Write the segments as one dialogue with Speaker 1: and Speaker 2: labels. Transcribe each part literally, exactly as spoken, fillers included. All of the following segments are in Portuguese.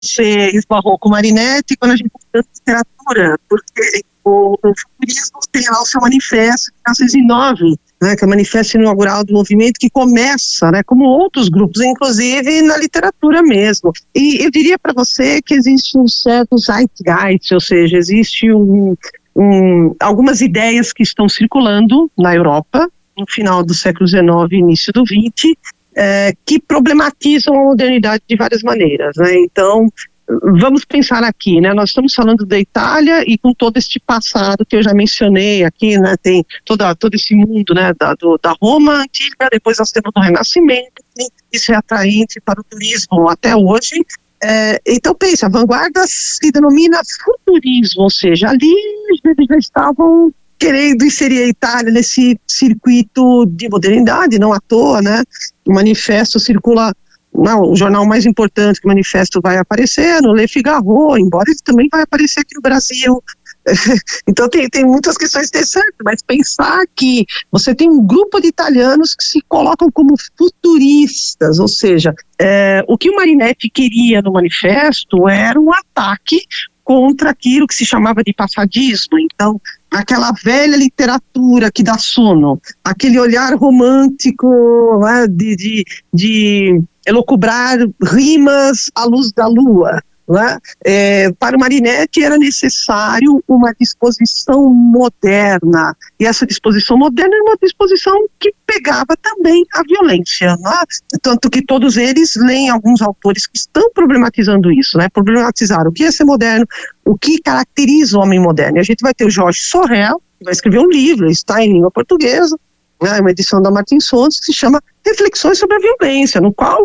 Speaker 1: você esbarrou com Marinetti quando a gente estuda literatura, porque o, o futurismo tem lá o seu manifesto de mil novecentos e nove, né, que é o manifesto inaugural do movimento, que começa, né, como outros grupos, inclusive na literatura mesmo. E eu diria para você que existe um certo zeitgeist, ou seja, existe um, um, algumas ideias que estão circulando na Europa, no final do século dezenove e início do vinte, é, que problematizam a modernidade de várias maneiras, né? Então, vamos pensar aqui, né? Nós estamos falando da Itália e com todo este passado que eu já mencionei aqui, né? Tem toda, todo esse mundo, né? Da, do, da Roma antiga, depois nós temos o Renascimento, né? Isso é atraente para o turismo até hoje. É, então, pensa, a vanguarda se denomina futurismo, ou seja, ali eles já estavam querendo inserir a Itália nesse circuito de modernidade, não à toa, né? O manifesto circula, não, o jornal mais importante que o manifesto vai aparecer, no Le Figaro, embora ele também vai aparecer aqui no Brasil. Então tem, tem muitas questões interessantes, mas pensar que você tem um grupo de italianos que se colocam como futuristas, ou seja, é, o que o Marinetti queria no manifesto era um ataque contra aquilo que se chamava de passadismo. Então, aquela velha literatura que dá sono, aquele olhar romântico, né, de, de, de elocubrar rimas à luz da lua, né? É, para o Marinetti era necessário uma disposição moderna, e essa disposição moderna era uma disposição que pegava também a violência, né? Tanto que todos eles leem alguns autores que estão problematizando isso, né? Problematizar o que é ser moderno, o que caracteriza o homem moderno. E a gente vai ter o Jorge Sorel, que vai escrever um livro, está em língua portuguesa, né, uma edição da Martins Fontes, que se chama Reflexões sobre a Violência, no qual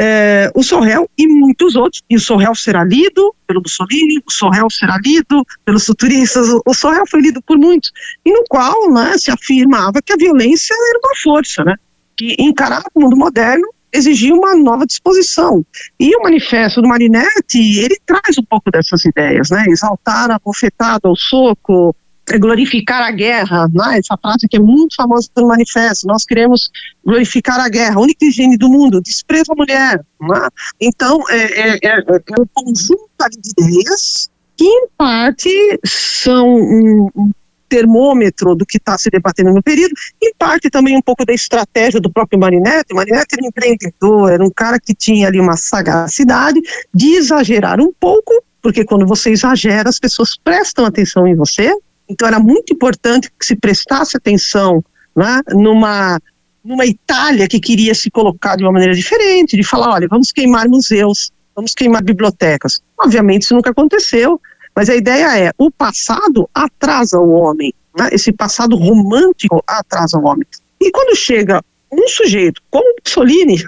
Speaker 1: é, o Sorel e muitos outros, e o Sorel será lido pelo Mussolini, o Sorel será lido pelos futuristas, o, o Sorel foi lido por muitos, e no qual, né, se afirmava que a violência era uma força, né, que encarar o mundo moderno exigia uma nova disposição. E o manifesto do Marinetti, ele traz um pouco dessas ideias, né, exaltar a bofetada, o soco, glorificar a guerra, né? Essa frase que é muito famosa pelo manifesto, nós queremos glorificar a guerra, a única higiene do mundo, desprezo à mulher, né? Então é, é, é, é um conjunto de ideias que em parte são um, um termômetro do que está se debatendo no período, em parte também um pouco da estratégia do próprio Marinetti. O Marinetti era um empreendedor, era um cara que tinha ali uma sagacidade de exagerar um pouco, porque quando você exagera as pessoas prestam atenção em você. Então era muito importante que se prestasse atenção, né, numa, numa Itália que queria se colocar de uma maneira diferente, de falar, olha, vamos queimar museus, vamos queimar bibliotecas. Obviamente isso nunca aconteceu, mas a ideia é, o passado atrasa o homem, né, esse passado romântico atrasa o homem. E quando chega um sujeito como Mussolini,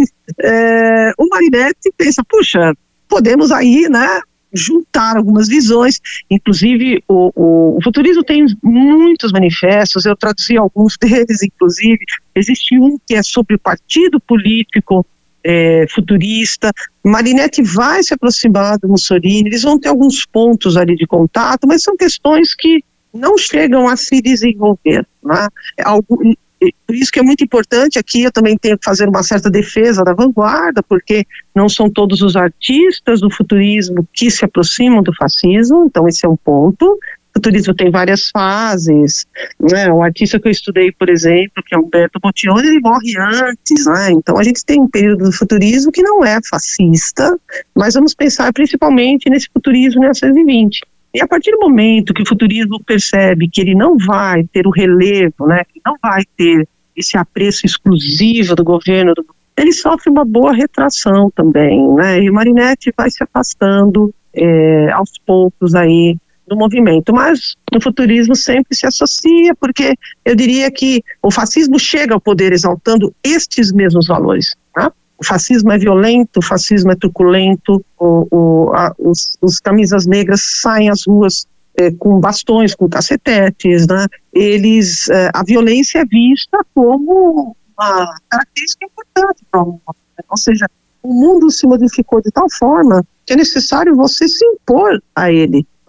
Speaker 1: é, o Marinetti pensa, puxa, podemos aí, né, juntar algumas visões, inclusive o, o, o futurismo tem muitos manifestos, eu traduzi alguns deles, inclusive, existe um que é sobre o partido político é, futurista. Marinetti vai se aproximar do Mussolini, eles vão ter alguns pontos ali de contato, mas são questões que não chegam a se desenvolver, né? Algo, por isso que é muito importante, aqui eu também tenho que fazer uma certa defesa da vanguarda, porque não são todos os artistas do futurismo que se aproximam do fascismo, então esse é um ponto. O futurismo tem várias fases, né? O artista que eu estudei, por exemplo, que é Umberto Bottioni, ele morre antes, né? Então a gente tem um período do futurismo que não é fascista, mas vamos pensar principalmente nesse futurismo mil novecentos e vinte. E a partir do momento que o futurismo percebe que ele não vai ter o relevo, né, que não vai ter esse apreço exclusivo do governo, do, ele sofre uma boa retração também, né, e o Marinetti vai se afastando é, aos poucos aí do movimento, mas o futurismo sempre se associa, porque eu diria que o fascismo chega ao poder exaltando estes mesmos valores, tá? O fascismo é violento, o fascismo é truculento, o, o, a, os, os camisas negras saem às ruas é, com bastões, com cacetetes, né? Eles, é, a violência é vista como uma característica importante para o mundo. Ou seja, o mundo se modificou de tal forma que é necessário você se impor a ele.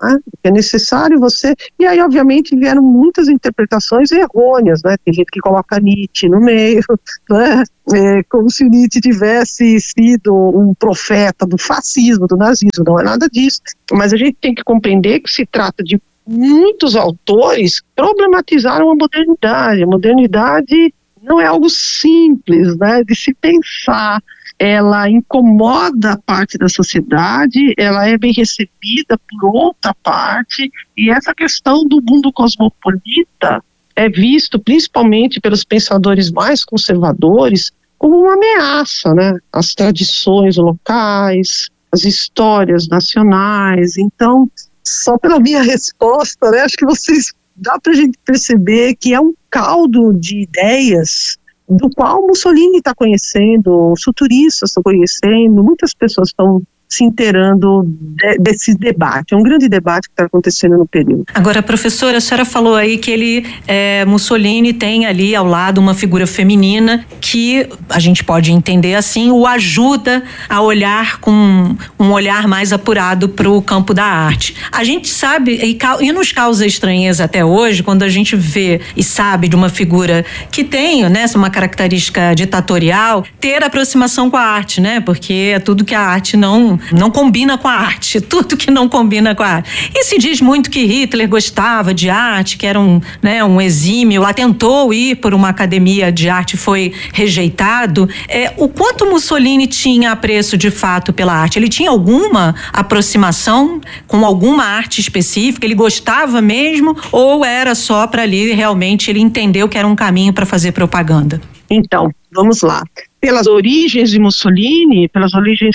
Speaker 1: né? É necessário você... E aí, obviamente, vieram muitas interpretações errôneas, né? Tem gente que coloca Nietzsche no meio, né? É, como se Nietzsche tivesse sido um profeta do fascismo, do nazismo. Não é nada disso. Mas a gente tem que compreender que se trata de muitos autores que problematizaram a modernidade. A modernidade não é algo simples, né, de se pensar. Ela incomoda parte da sociedade, ela é bem recebida por outra parte, e essa questão do mundo cosmopolita é visto principalmente pelos pensadores mais conservadores como uma ameaça, né, às tradições locais, às histórias nacionais. Então, só pela minha resposta, né, acho que vocês dá para a gente perceber que é um caldo de ideias do qual Mussolini está conhecendo, os futuristas estão conhecendo, muitas pessoas estão se inteirando de, desse debate. É um grande debate que está acontecendo no período.
Speaker 2: Agora, professora, a senhora falou aí que ele, é, Mussolini tem ali ao lado uma figura feminina que a gente pode entender assim, o ajuda a olhar com um olhar mais apurado para o campo da arte. A gente sabe, e, e nos causa estranheza até hoje, quando a gente vê e sabe de uma figura que tem, né, uma característica ditatorial, ter aproximação com a arte, né? Porque é tudo que a arte não não combina com a arte, tudo que não combina com a arte. E se diz muito que Hitler gostava de arte, que era um, né, um exímio, lá tentou ir por uma academia de arte e foi rejeitado. É, o quanto Mussolini tinha apreço de fato pela arte? Ele tinha alguma aproximação com alguma arte específica? Ele gostava mesmo ou era só para ali realmente ele entendeu que era um caminho para fazer propaganda?
Speaker 1: Então, vamos lá. Pelas origens de Mussolini, pelas origens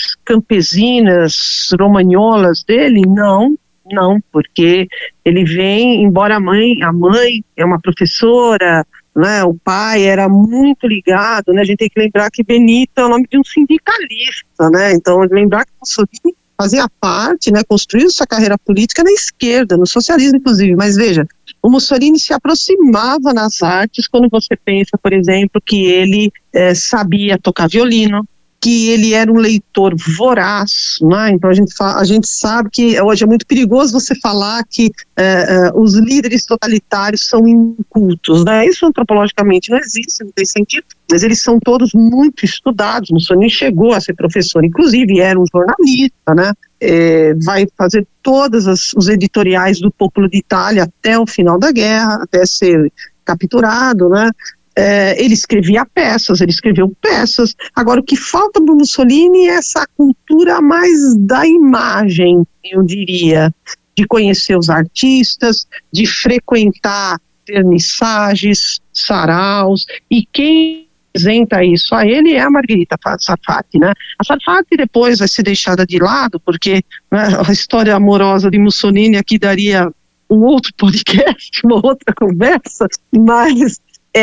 Speaker 1: campesinas, romagnolas dele, não, não, porque ele vem, embora a mãe, a mãe é uma professora, né, o pai era muito ligado, né, a gente tem que lembrar que Benito é o nome de um sindicalista, né, então lembrar que Mussolini fazia parte, né, construiu sua carreira política na esquerda, no socialismo inclusive, mas veja, o Mussolini se aproximava nas artes quando você pensa, por exemplo, que ele eh, sabia tocar violino, que ele era um leitor voraz, né? Então a gente, a gente sabe que hoje é muito perigoso você falar que eh, eh, os líderes totalitários são incultos, né? Isso antropologicamente não existe, não tem sentido, mas eles são todos muito estudados. Mussolini chegou a ser professor, inclusive era um jornalista, né? É, vai fazer todos os editoriais do Popolo d'Italia até o final da guerra, até ser capturado, né? É, ele escrevia peças, ele escreveu peças. Agora, o que falta para o Mussolini é essa cultura mais da imagem, eu diria, de conhecer os artistas, de frequentar vernissagens, saraus, e quem apresenta isso a ele é a Margherita Sarfatti, né? A Sarfatti depois vai ser deixada de lado, porque, né, a história amorosa de Mussolini aqui daria um outro podcast, uma outra conversa, mas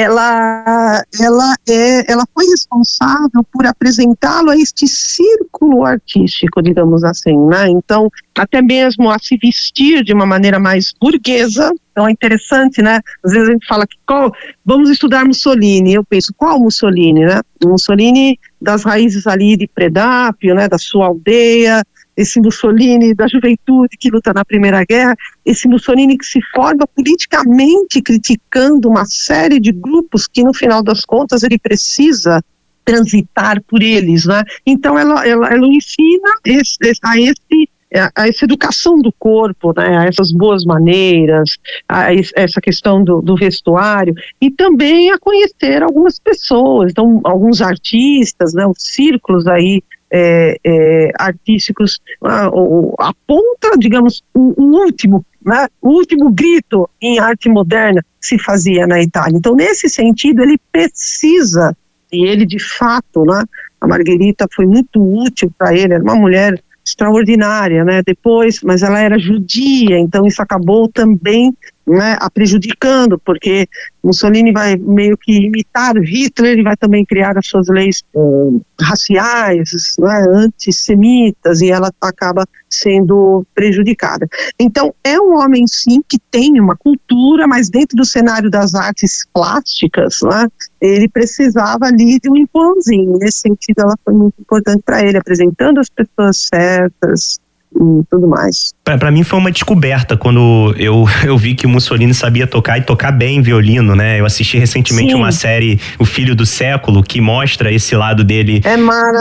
Speaker 1: ela, ela, é, ela foi responsável por apresentá-lo a este círculo artístico, digamos assim, né? Então, até mesmo a se vestir de uma maneira mais burguesa. Então é interessante, né? Às vezes a gente fala que qual, vamos estudar Mussolini, eu penso, qual Mussolini, né? Mussolini das raízes ali de Predápio, né? Da sua aldeia, esse Mussolini da juventude que luta na Primeira Guerra, esse Mussolini que se forma politicamente criticando uma série de grupos que no final das contas ele precisa transitar por eles, né? Então ela, ela, ela ensina esse, a esse a essa educação do corpo, né, a essas boas maneiras, a essa questão do, do vestuário, e também a conhecer algumas pessoas, então alguns artistas, né, os círculos aí é, é, artísticos, a, a ponta, digamos, o, o último, né, o último grito em arte moderna se fazia na Itália. Então nesse sentido ele precisa, e ele de fato, né, a Margherita foi muito útil para ele, era uma mulher extraordinária, né, depois, mas ela era judia, então isso acabou também, né, a prejudicando, porque Mussolini vai meio que imitar Hitler, ele vai também criar as suas leis um, raciais, né, antissemitas, e ela acaba sendo prejudicada. Então é um homem sim que tem uma cultura, mas dentro do cenário das artes plásticas, né, ele precisava ali de um empurrãozinho. Nesse sentido ela foi muito importante para ele, apresentando as pessoas certas, e tudo mais.
Speaker 3: Para mim foi uma descoberta quando eu, eu vi que o Mussolini sabia tocar e tocar bem violino, né? Eu assisti recentemente Sim. uma série, O Filho do Século, que mostra esse lado dele.
Speaker 1: É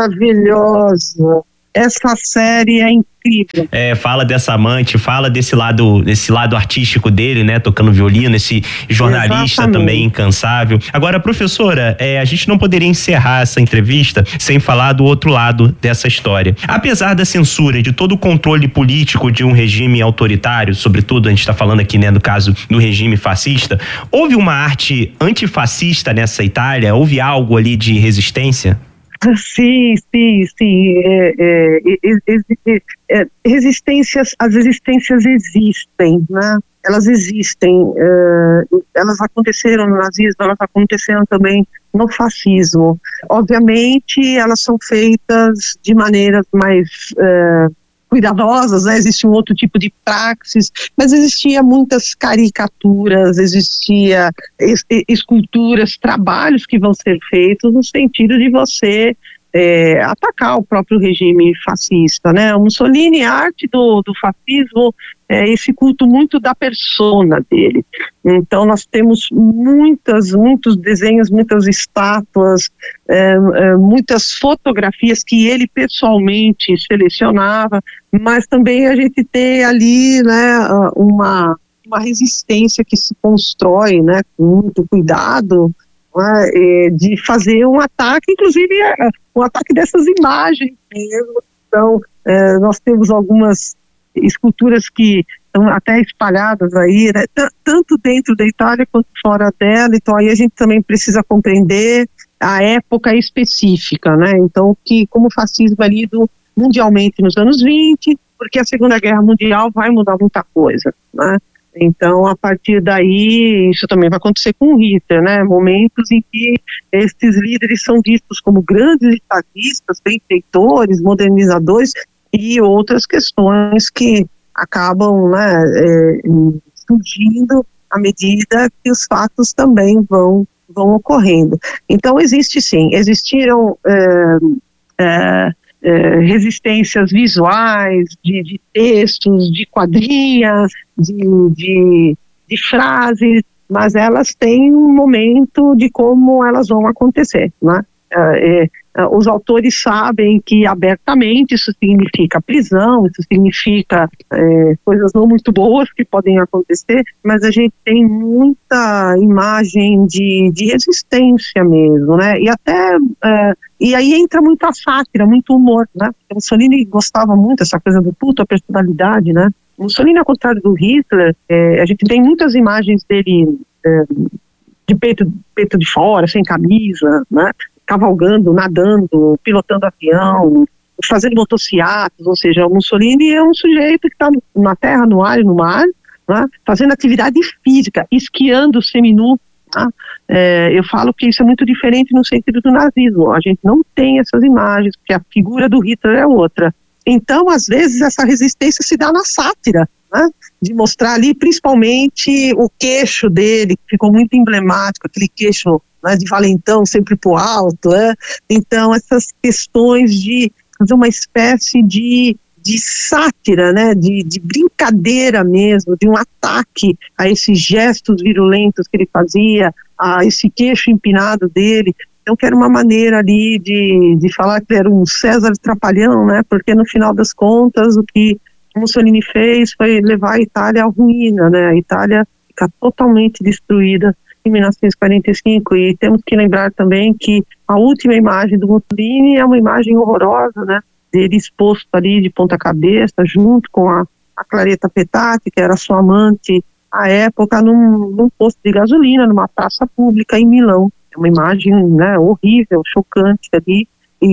Speaker 1: maravilhoso. Essa série é incrível.
Speaker 3: É, fala dessa amante, fala desse lado, desse lado artístico dele, né? Tocando violino, esse jornalista Exatamente. Também incansável. Agora, professora, é, a gente não poderia encerrar essa entrevista sem falar do outro lado dessa história. Apesar da censura e de todo o controle político de um regime autoritário, sobretudo a gente está falando aqui, né, no caso do regime fascista, houve uma arte antifascista nessa Itália? Houve algo ali de resistência?
Speaker 1: Sim, sim, sim. É, é, é, é, resistências, as resistências existem, né? Elas existem. É, elas aconteceram no nazismo, elas aconteceram também no fascismo. Obviamente, elas são feitas de maneiras mais é, cuidadosas, né? Existe um outro tipo de praxis, mas existia muitas caricaturas, existia es, esculturas, trabalhos que vão ser feitos no sentido de você é, atacar o próprio regime fascista, né? O Mussolini, a arte do, do fascismo, é esse culto muito da persona dele. Então nós temos muitas, muitos desenhos, muitas estátuas, é, é, muitas fotografias que ele pessoalmente selecionava, mas também a gente tem ali, né, uma, uma resistência que se constrói, né, com muito cuidado, né, de fazer um ataque, inclusive um ataque dessas imagens mesmo. Então é, nós temos algumas esculturas que estão até espalhadas aí, né, t- tanto dentro da Itália quanto fora dela. Então aí a gente também precisa compreender a época específica, né? Então que como o fascismo é lido mundialmente nos anos vinte, porque a Segunda Guerra Mundial vai mudar muita coisa, né? Então, a partir daí, isso também vai acontecer com o Hitler, né? Momentos em que esses líderes são vistos como grandes estadistas, benfeitores, modernizadores e outras questões que acabam, né, é, surgindo à medida que os fatos também vão, vão ocorrendo. Então, existe sim, existiram é, é, é, resistências visuais, de, de textos, de quadrinhas, de, de, de frases, mas elas têm um momento de como elas vão acontecer, né? É, é, os autores sabem que abertamente isso significa prisão, isso significa é, coisas não muito boas que podem acontecer, mas a gente tem muita imagem de, de resistência mesmo, né? E até é, e aí entra muita sátira, muito humor, né? O Mussolini gostava muito dessa coisa do culto à personalidade, né? O Mussolini, ao contrário do Hitler, é, a gente tem muitas imagens dele é, de peito, peito de fora, sem camisa, né? Cavalgando, nadando, pilotando avião, fazendo motocicletas, ou seja, o Mussolini é um sujeito que está na terra, no ar e no mar, né, fazendo atividade física, esquiando seminu. Tá? É, eu falo que isso é muito diferente no sentido do nazismo, a gente não tem essas imagens, porque a figura do Hitler é outra. Então, às vezes, essa resistência se dá na sátira, né, de mostrar ali, principalmente, o queixo dele, que ficou muito emblemático, aquele queixo, né, de valentão sempre pro alto, né? Então essas questões de fazer uma espécie de, de sátira, né, de, de brincadeira mesmo, de um ataque a esses gestos virulentos que ele fazia, a esse queixo empinado dele. Então que era uma maneira ali de, de falar que era um César trapalhão, né, porque no final das contas o que Mussolini fez foi levar a Itália à ruína, né, a Itália fica totalmente destruída em mil novecentos e quarenta e cinco, e temos que lembrar também que a última imagem do Mussolini é uma imagem horrorosa, né, dele exposto ali de ponta cabeça, junto com a, a Claretta Petacchi, que era sua amante à época, num, num posto de gasolina, numa praça pública em Milão. É uma imagem, né, horrível, chocante ali,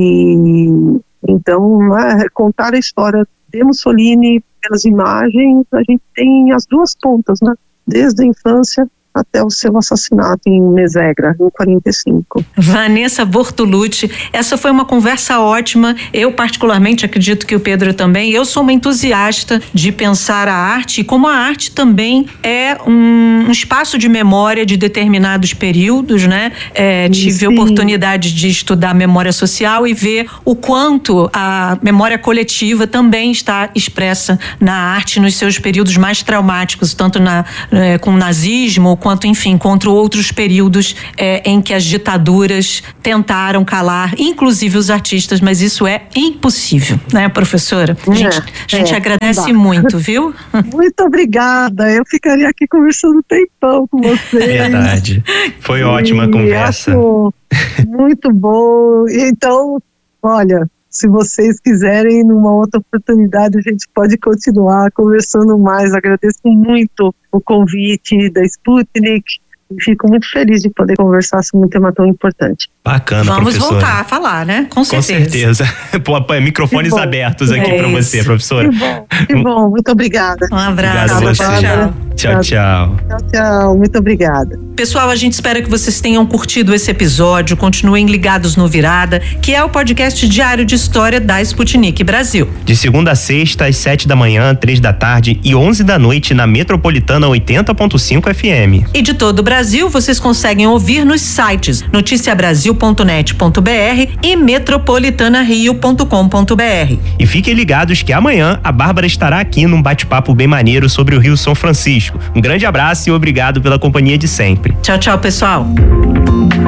Speaker 1: e então, né, contar a história de Mussolini pelas imagens, a gente tem as duas pontas, né, desde a infância até o seu assassinato em Mesegra, em quarenta e cinco.
Speaker 2: Vanessa Bortolucci, essa foi uma conversa ótima. Eu particularmente acredito que o Pedro também. Eu sou uma entusiasta de pensar a arte, e como a arte também é um, um espaço de memória de determinados períodos, né? É, tive a oportunidade de estudar memória social e ver o quanto a memória coletiva também está expressa na arte nos seus períodos mais traumáticos, tanto na, é, com o nazismo, quanto, enfim, contra outros períodos é, em que as ditaduras tentaram calar, inclusive os artistas, mas isso é impossível, né, professora? A gente, é, a gente é, agradece muito, viu?
Speaker 1: Muito obrigada, eu ficaria aqui conversando um tempão com vocês.
Speaker 3: Verdade, foi ótima a conversa.
Speaker 1: Muito bom, então, olha, se vocês quiserem, numa outra oportunidade, a gente pode continuar conversando mais. Agradeço muito o convite da Sputnik. Fico muito feliz de poder conversar sobre um tema tão importante.
Speaker 3: Bacana,
Speaker 2: Vamos
Speaker 3: professora.
Speaker 2: voltar a falar, né? Com certeza.
Speaker 3: Com certeza. Pô, microfones abertos aqui é para você, professora.
Speaker 1: Que bom, que bom. Muito obrigada.
Speaker 2: Um abraço.
Speaker 3: Obrigado a você.
Speaker 2: Tchau.
Speaker 3: Tchau, tchau.
Speaker 1: Tchau, tchau. Muito obrigada.
Speaker 2: Pessoal, a gente espera que vocês tenham curtido esse episódio. Continuem ligados no Virada, que é o podcast diário de história da Sputnik Brasil.
Speaker 3: De segunda a sexta, às sete da manhã, três da tarde e onze da noite na Metropolitana oitenta ponto cinco F M.
Speaker 2: E de todo o Brasil, vocês conseguem ouvir nos sites noticia brasil ponto net ponto b r e metropolitana rio ponto com ponto b r.
Speaker 3: E fiquem ligados que amanhã a Bárbara estará aqui num bate-papo bem maneiro sobre o Rio São Francisco. Um grande abraço e obrigado pela companhia de sempre.
Speaker 2: Tchau, tchau, pessoal.